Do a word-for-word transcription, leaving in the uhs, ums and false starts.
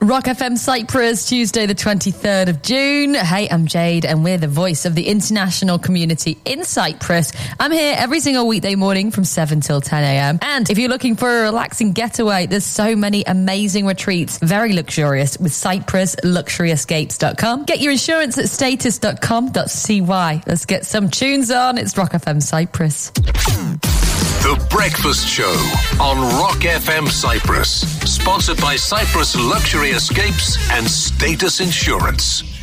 Rock F M Cyprus, Tuesday the twenty-third of June. Hey, I'm Jade and we're the voice of the international community in Cyprus. I'm here every single weekday morning from seven till ten a.m. And if you're looking for a relaxing getaway, there's so many amazing retreats, very luxurious, with Cyprus Luxury Escapes dot com. Get your insurance at status dot com dot c y. Let's get some tunes on. It's Rock F M Cyprus. The Breakfast Show on Rock F M Cyprus. Sponsored by Cyprus Luxury Escapes and Status Insurance.